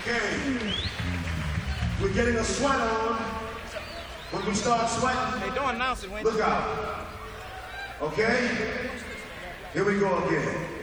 Okay. We're getting a sweat on. When we start sweating, Hey, don't announce it, Wayne. look out. Okay? Here we go again.